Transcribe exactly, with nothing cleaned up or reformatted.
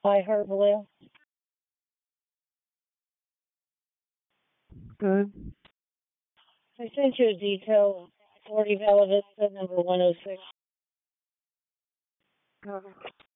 Hi, Herbalist. Good. I sent you a detail. forty Bella Vista, number one oh six. Okay.